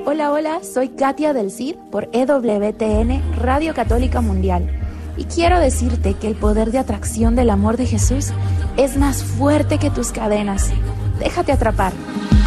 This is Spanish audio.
Hola, hola, soy Katia del Cid por EWTN, Radio Católica Mundial. Y quiero decirte que el poder de atracción del amor de Jesús es más fuerte que tus cadenas. Déjate atrapar.